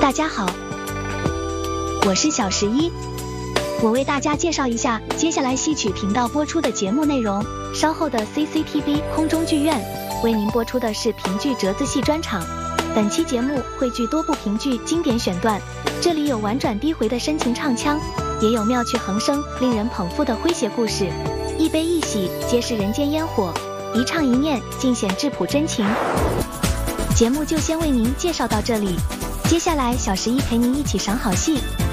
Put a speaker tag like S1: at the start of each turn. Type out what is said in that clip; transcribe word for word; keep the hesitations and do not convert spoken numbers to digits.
S1: 大家好，我是小十一，我为大家介绍一下接下来戏曲频道播出的节目内容。稍后的 C C T V 空中剧院为您播出的是评剧折子戏专场。本期节目汇聚多部评剧经典选段，这里有婉转低回的深情唱腔，也有妙趣横生、令人捧腹的诙谐故事。一悲一喜，皆是人间烟火；一唱一念，尽显质朴真情。节目就先为您介绍到这里，接下来小十一陪您一起赏好戏。